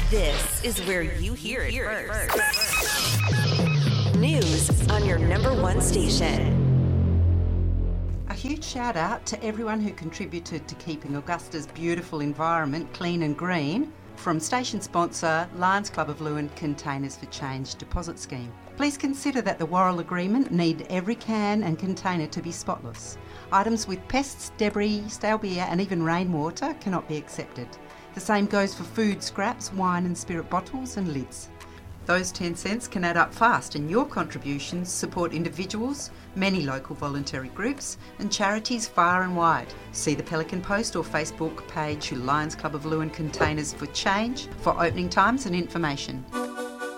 This is where you hear it first. News on your number one station. A huge shout out to everyone who contributed to keeping Augusta's beautiful environment clean and green from station sponsor Lions Club of Lewin Containers for Change deposit scheme. Please consider that the Worrell Agreement need every can and container to be spotless. Items with pests, debris, stale beer and even rainwater cannot be accepted. The same goes for food scraps, wine and spirit bottles and lids. Those 10 cents can add up fast, and your contributions support individuals, many local voluntary groups and charities far and wide. See the Pelican Post or Facebook page Lions Club of Lewin Containers for Change for opening times and information.